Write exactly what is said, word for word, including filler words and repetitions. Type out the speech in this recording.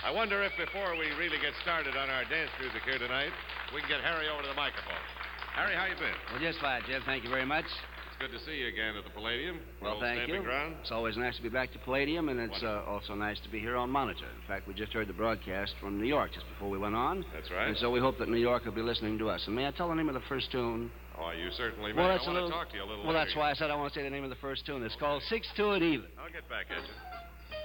I wonder if before we really get started on our dance music here tonight, we can get Harry over to the microphone. Harry, how you been? Well, just fine, Jeff. Thank you very much. It's good to see you again at the Palladium. Well, thank you. Ground. It's always nice to be back to Palladium, and it's uh, also nice to be here on Monitor. In fact, we just heard the broadcast from New York just before we went on. That's right. And so we hope that New York will be listening to us. And may I tell the name of the first tune? Oh, you certainly may. Well, I that's want a little, to talk to you a little Well, later. that's why I said I want to say the name of the first tune. It's okay. called Six to It Even. I'll get back at you.